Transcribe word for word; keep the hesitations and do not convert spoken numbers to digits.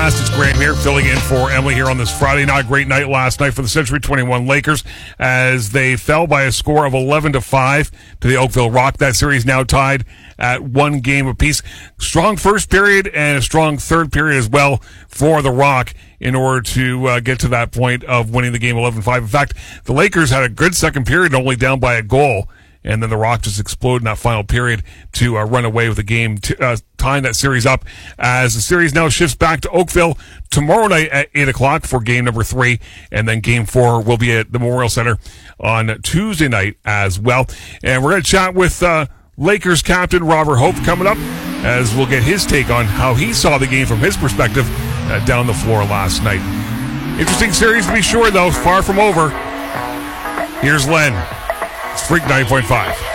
Podcast. It's Graham here, filling in for Emily here on this Friday. Not a great night last night for the Century twenty-one Lakers as they fell by a score of eleven to five to the Oakville Rock. That series now tied at one game apiece. Strong first period and a strong third period as well for the Rock in order to uh, get to that point of winning the game eleven five. In fact, the Lakers had a good second period, only down by a goal. And then the Rock just exploded in that final period to uh, run away with the game, t- uh, tying that series up as the series now shifts back to Oakville tomorrow night at eight o'clock for game number three. And then game four will be at the Memorial Center on Tuesday night as well. And we're going to chat with uh, Lakers captain Robert Hope coming up as we'll get his take on how he saw the game from his perspective uh, down the floor last night. Interesting series to be sure, though. Far from over. Here's Len. It's Freak ninety point five.